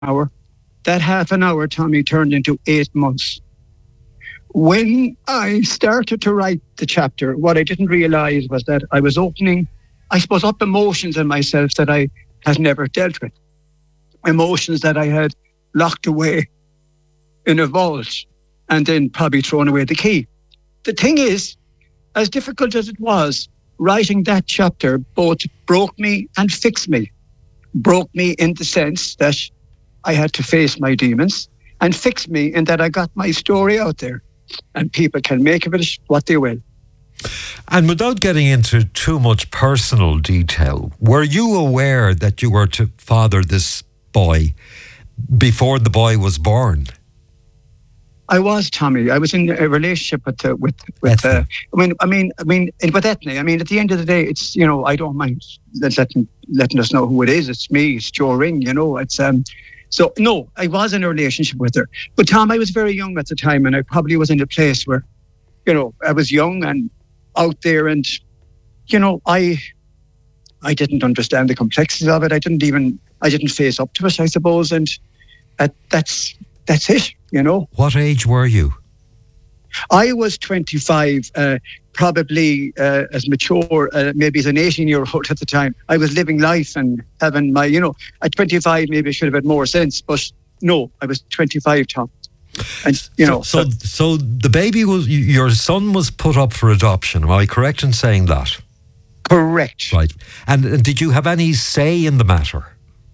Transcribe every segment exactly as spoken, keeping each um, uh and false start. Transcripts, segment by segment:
hour. That half an hour, Tommy, turned into eight months. When I started to write the chapter, what I didn't realize was that I was opening, I suppose, up emotions in myself that I had never dealt with. Emotions that I had locked away in a vault and then probably thrown away the key. The thing is, as difficult as it was, writing that chapter both broke me and fixed me. Broke me in the sense that I had to face my demons, and fixed me in that I got my story out there and people can make of it what they will. And without getting into too much personal detail, were you aware that you were to father this boy before the boy was born? I was, Tommy. I was in a relationship with uh, with with. Uh, I mean, I mean, I mean, with Ethne. I mean, at the end of the day, it's, you know, I don't mind letting letting us know who it is. It's me. It's Joe Ring. You know, it's um. So no, I was in a relationship with her. But Tom, I was very young at the time, and I probably was in a place where, you know, I was young and out there, and you know, I I didn't understand the complexities of it. I didn't even I didn't face up to it, I suppose, and uh, that's that's it. You know. What age were you? I was twenty-five, uh, probably uh, as mature, uh, maybe as an eighteen-year-old at the time. I was living life and having my, you know, at twenty-five, maybe I should have had more sense, but no, I was twenty-five, Tom. And, you so, know. So, so, so the baby was, your son was put up for adoption. Am I correct in saying that? Correct. Right. And, and did you have any say in the matter?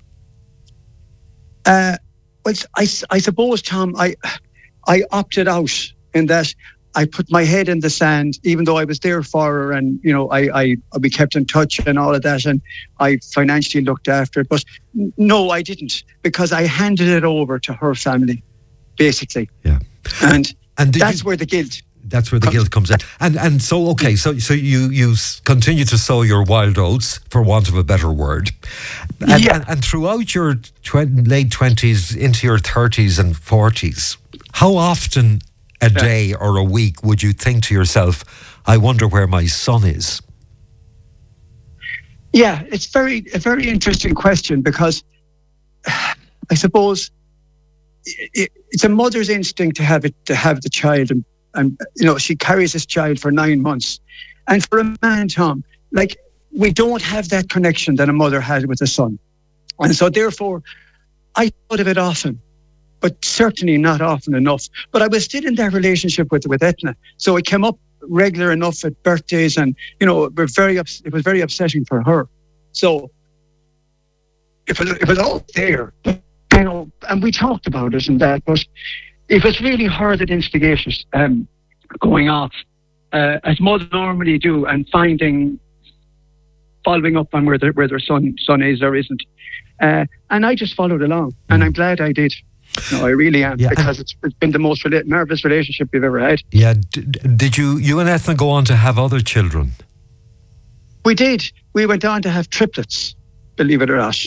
Uh, well, I, I suppose, Tom, I, I opted out in that I put my head in the sand, even though I was there for her, and you know, I, I we kept in touch and all of that, and I financially looked after it. But no, I didn't, because I handed it over to her family, basically. Yeah, and and that's you, where the guilt. That's where the guilt comes in. And and so okay, so so you you continue to sow your wild oats, for want of a better word, and yeah. and, and throughout your tw- late twenties into your thirties and forties, how often a day or a week would you think to yourself, I wonder where my son is? Yeah, it's very a very interesting question, because I suppose it, it's a mother's instinct to have it to have the child, and, and you know, she carries this child for nine months. And for a man, Tom, like, we don't have that connection that a mother has with a son. And so therefore, I thought of it often, but certainly not often enough. But I was still in that relationship with with Etna, so it came up regular enough at birthdays, and you know, it was very ups- it was very upsetting for her. So it was it was all there, you know, and we talked about it and that, but it was really her that instigated um, going off, uh, as mothers normally do, and finding, following up on where their where their son son is or isn't, uh, and I just followed along, and I'm glad I did. No, I really am, yeah, because it's, it's been the most rela- nervous relationship we've ever had. Yeah, D- did you you and Ethna go on to have other children? We did. We went on to have triplets, believe it or not.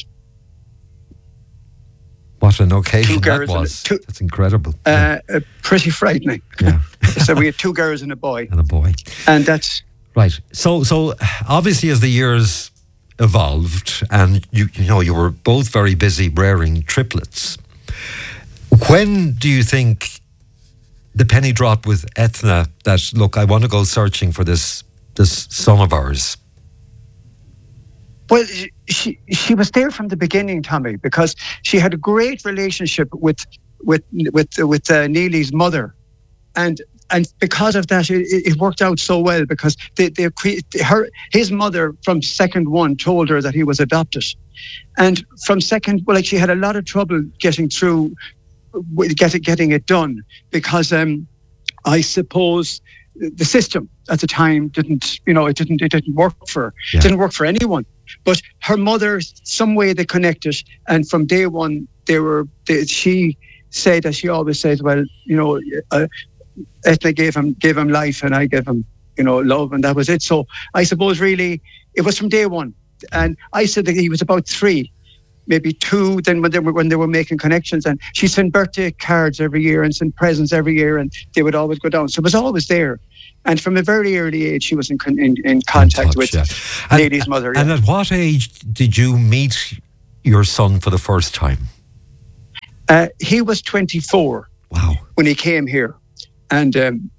What an occasion two that girls was. Two, That's incredible. Uh, yeah. uh, pretty frightening. Yeah. So we had two girls and a boy. And a boy. And that's... Right. So, so obviously as the years evolved, and you, you know, you were both very busy rearing triplets, when do you think the penny dropped with Ethna that, look, I want to go searching for this this son of ours? Well, she she was there from the beginning, Tommy, because she had a great relationship with with with with uh, Neely's mother, and and because of that, it, it worked out so well, because they they her his mother from second one told her that he was adopted, and from second, well, like, she had a lot of trouble getting through. Getting getting it done, because um, I suppose the system at the time didn't, you know, it didn't it didn't work for her. Yeah. It didn't work for anyone. But her mother, some way they connected, and from day one they were. They, she said, as she always said, well, you know, uh, Ethna gave him gave him life, and I gave him, you know, love, and that was it. So I suppose really it was from day one. And I said that he was about three. Maybe two, then when they were when they were making connections, and she sent birthday cards every year and sent presents every year, and they would always go down. So it was always there, and from a very early age, she was in in, in contact in touch, with yeah. Lady's mother. And yeah. At what age did you meet your son for the first time? Uh, he was twenty-four. Wow. When he came here, and um,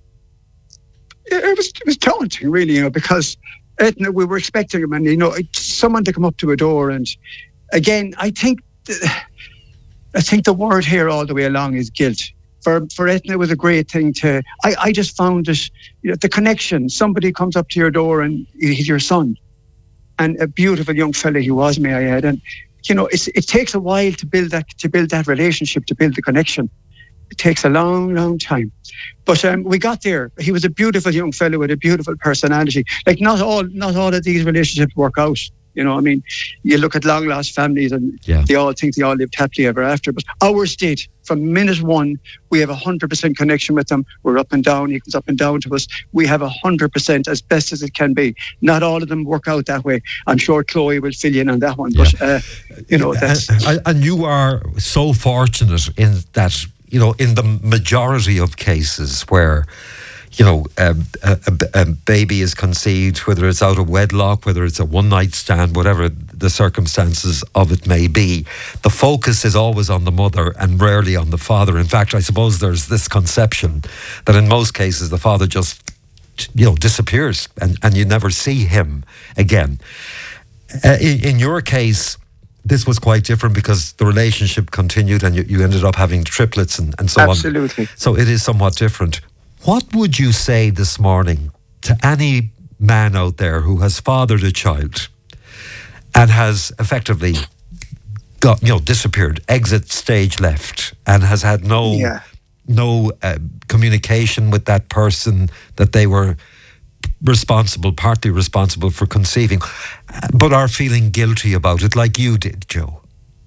it, it was it was daunting, really, you know, because Etna, we were expecting him, and you know, someone to come up to a door, and again, I think, the, I think the word here all the way along is guilt. For for Etna, it was a great thing to. I, I just found it, you know, the connection. Somebody comes up to your door, and he's your son, and a beautiful young fella he was, may I add, and you know, it's, it takes a while to build that to build that relationship, to build the connection. It takes a long, long time. But um, we got there. He was a beautiful young fellow with a beautiful personality. Like not all not all of these relationships work out. You know, I mean, you look at long lost families and yeah. they all think they all lived happily ever after. But ours did. From minute one, we have a hundred percent connection with them. We're up and down. He comes up and down to us. We have a hundred percent as best as it can be. Not all of them work out that way. I'm sure Chloe will fill you in on that one. Yeah. But uh, you know, that's and, and you are so fortunate in that. You know, in the majority of cases where, you know, a, a, a baby is conceived, whether it's out of wedlock, whether it's a one-night stand, whatever the circumstances of it may be, the focus is always on the mother and rarely on the father. In fact, I suppose there's this conception that in most cases the father just, you know, disappears and, and you never see him again. Uh, in, in your case, this was quite different because the relationship continued and you, you ended up having triplets and, and so Absolutely. on. Absolutely. So it is somewhat different. What would you say this morning to any man out there who has fathered a child and has effectively got, you know, disappeared, exit stage left, and has had no, yeah. no uh, communication with that person that they were responsible, partly responsible for conceiving, but are feeling guilty about it like you did, Joe?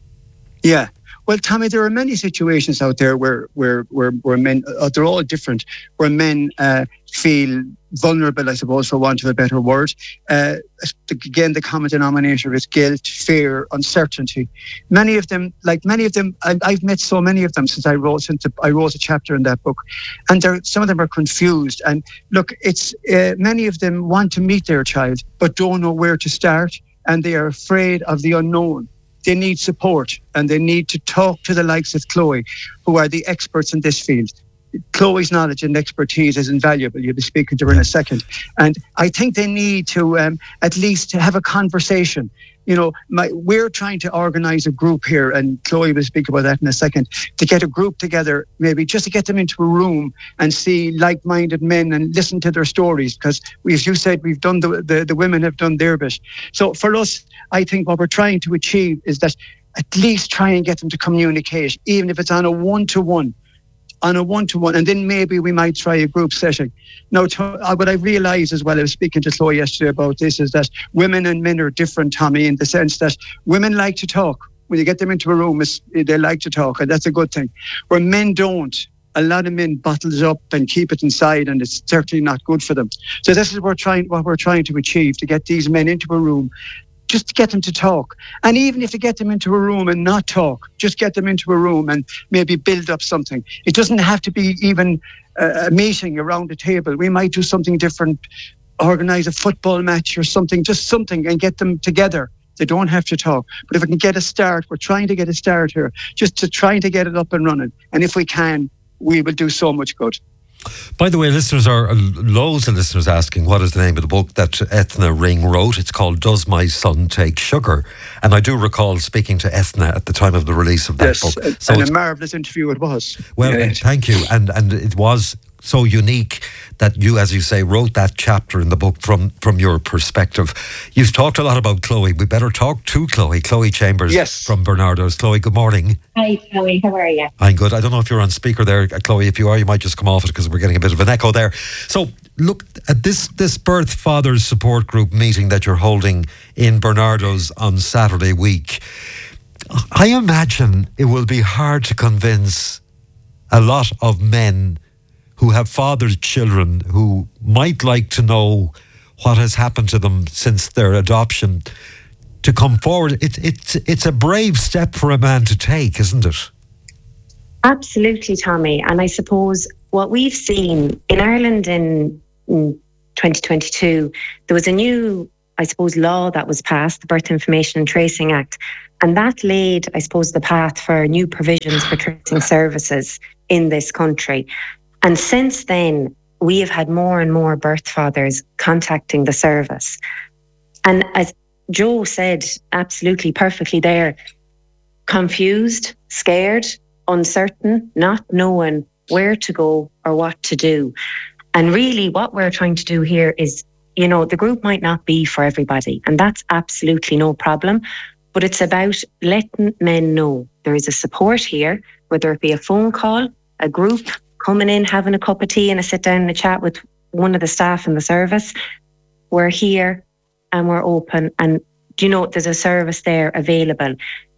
Yeah. Well, Tommy, there are many situations out there where where where, where men, uh, they're all different, where men uh, feel vulnerable, I suppose, for want of a better word. Uh, again, the common denominator is guilt, fear, uncertainty. Many of them, like many of them, I, I've met so many of them since I wrote since I wrote a chapter in that book, and some of them are confused. And look, it's uh, many of them want to meet their child, but don't know where to start, and they are afraid of the unknown. They need support, and they need to talk to the likes of Chloe, who are the experts in this field. Chloe's knowledge and expertise is invaluable. You'll be speaking to her in a second. And I think they need to um, at least have a conversation. You know, my, we're trying to organise a group here, and Chloe will speak about that in a second, to get a group together, maybe just to get them into a room and see like-minded men and listen to their stories, because we, as you said, we've done the, the, the women have done their bit. So for us, I think what we're trying to achieve is that at least try and get them to communicate, even if it's on a one-to-one. on a one-to-one, and then maybe we might try a group setting. Now, to, uh, what I realised as well, I was speaking to Chloe yesterday about this, is that women and men are different, Tommy, in the sense that women like to talk. When you get them into a room, they like to talk, and that's a good thing. Where men don't. A lot of men bottle it up and keep it inside, and it's certainly not good for them. So this is what we're trying, what we're trying to achieve, to get these men into a room, just to get them to talk. And even if you get them into a room and not talk, just get them into a room and maybe build up something. It doesn't have to be even a meeting around a table. We might do something different, organise a football match or something, just something, and get them together. They don't have to talk. But if we can get a start, we're trying to get a start here, just to trying to get it up and running. And if we can, we will do so much good. By the way, listeners are loads of listeners asking what is the name of the book that Ethna Ring wrote. It's called Does My Son Take Sugar? And I do recall speaking to Ethna at the time of the release of that yes, book. So and a marvellous interview it was. Well, yeah. Thank you. And and it was so unique that you, as you say, wrote that chapter in the book from, from your perspective. You've talked a lot about Chloe. We better talk to Chloe. Chloe Chambers yes. from Bernardo's. Chloe, good morning. Hi, Chloe. How are you? I'm good. I don't know if you're on speaker there, Chloe. If you are, you might just come off it because we're getting a bit of an echo there. So, look, at this, this Birth Fathers Support Group meeting that you're holding in Bernardo's on Saturday week, I imagine it will be hard to convince a lot of men who have fathered children who might like to know what has happened to them since their adoption to come forward. It, it, it's a brave step for a man to take, isn't it? Absolutely, Tommy. And I suppose what we've seen in Ireland in, in twenty twenty-two, there was a new I suppose, law that was passed, the Birth Information and Tracing Act. And that laid, I suppose, the path for new provisions for tracing services in this country. And since then, we have had more and more birth fathers contacting the service. And as Joe said, absolutely perfectly there, confused, scared, uncertain, not knowing where to go or what to do. And really what we're trying to do here is, you know, the group might not be for everybody, and that's absolutely no problem. But it's about letting men know there is a support here, whether it be a phone call, a group coming in, having a cup of tea and a sit down and a chat with one of the staff in the service. We're here and we're open, and you know, there's a service there available.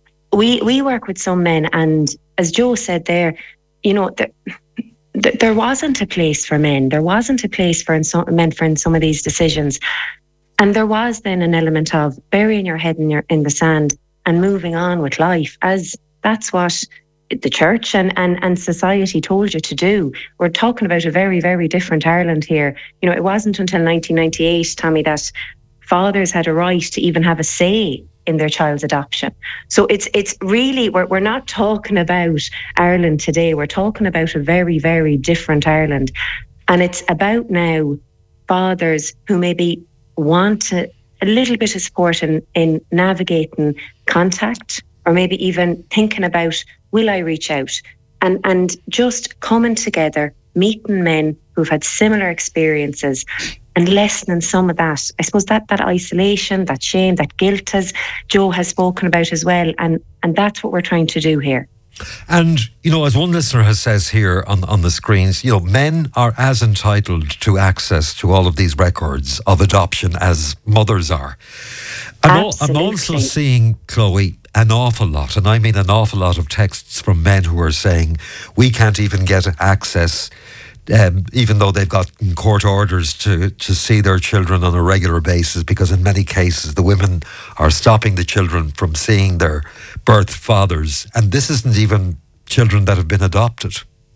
We we work with some men, and as Joe said there, you know, there, there wasn't a place for men. There wasn't a place for some, men for in some of these decisions. And there was then an element of burying your head in, your, in the sand and moving on with life, as that's what the church and, and, and society told you to do. We're talking about a very, very different Ireland here. You know, it wasn't until nineteen ninety-eight, Tommy, that fathers had a right to even have a say in their child's adoption. So it's it's really, we're, we're not talking about Ireland today. We're talking about a very, very different Ireland. And it's about now fathers who maybe want a, a little bit of support in, in navigating contact, or maybe even thinking about, will I reach out? And, and just coming together, meeting men who've had similar experiences and lessening some of that, I suppose, that that isolation, that shame, that guilt, as Joe has spoken about as well. And, and that's what we're trying to do here. And, you know, as one listener has says here on, on the screens, you know, men are as entitled to access to all of these records of adoption as mothers are. I'm, al- I'm also seeing, Chloe, an awful lot, and I mean an awful lot of texts from men who are saying we can't even get access, um, even though they've got court orders to, to see their children on a regular basis, because in many cases the women are stopping the children from seeing their birth fathers. And this isn't even children that have been adopted.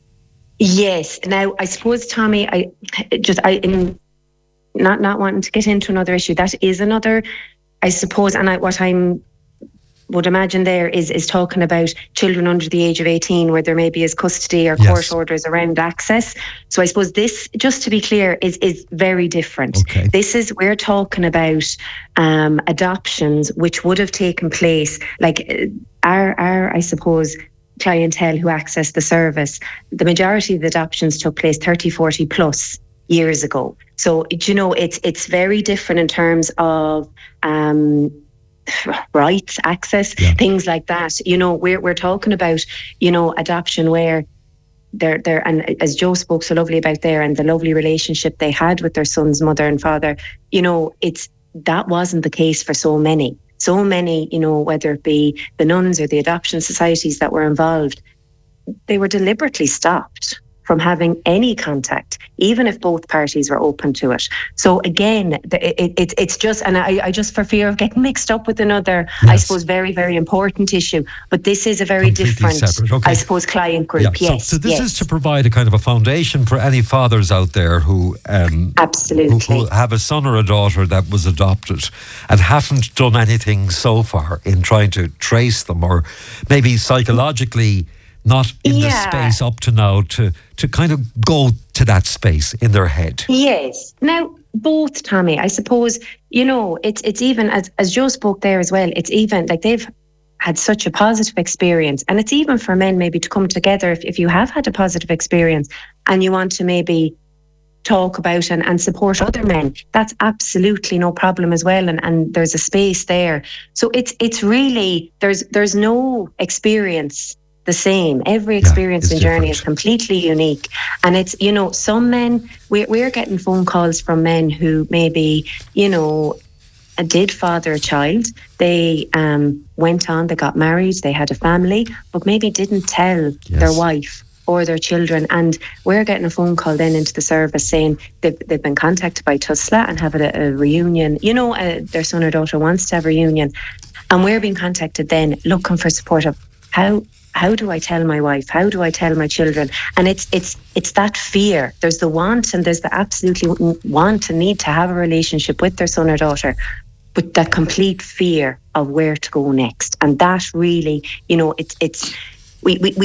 Yes. Now, I suppose, Tommy, I just, I, in not, not wanting to get into another issue, that is another, I suppose, and I, what I'm would imagine there is is talking about children under the age of eighteen, where there maybe is custody or yes. court orders around access. So I suppose this, just to be clear, is is very different. Okay. This is, we're talking about um, adoptions which would have taken place, like our, our, I suppose, clientele who access the service, the majority of the adoptions took place thirty, forty plus years ago. So, you know, it's it's very different in terms of um, rights, access, yeah. things like that. You know, we're we're talking about, you know, adoption where they're they're and as Joe spoke so lovely about there, and the lovely relationship they had with their son's mother and father, you know, it's that wasn't the case for so many. So many, you know, whether it be the nuns or the adoption societies that were involved, they were deliberately stopped from having any contact, even if both parties were open to it. So again, it, it, it, it's just, and I, I just for fear of getting mixed up with another, yes. I suppose, very, very important issue, but this is a very Completely different, okay. I suppose, client group. Yeah. Yes. So, so this yes. is to provide a kind of a foundation for any fathers out there who, um, Absolutely. who, who have a son or a daughter that was adopted and haven't done anything so far in trying to trace them, or maybe psychologically not in yeah. the space up to now to, to kind of go to that space in their head. Yes. Now, both, Tommy, I suppose, you know, it's it's even, as, as Joe spoke there as well, it's even like they've had such a positive experience. And it's even for men maybe to come together if, if you have had a positive experience and you want to maybe talk about and, and support other men. That's absolutely no problem as well. And, and there's a space there. So it's it's really, there's there's no experience the same. Every experience yeah, and journey different. is completely unique. And it's, you know, some men, we're, we're getting phone calls from men who maybe, you know, did father a child. They um, went on, they got married, they had a family, but maybe didn't tell yes. their wife or their children. And we're getting a phone call then into the service saying they've, they've been contacted by Tusla and having a, a reunion. You know, uh, their son or daughter wants to have a reunion. And we're being contacted then looking for support of how How do I tell my wife? How do I tell my children? And it's it's it's that fear. There's the want and there's the absolutely want and need to have a relationship with their son or daughter. with the complete fear of where to go next. And that really, you know, it's it's we we. we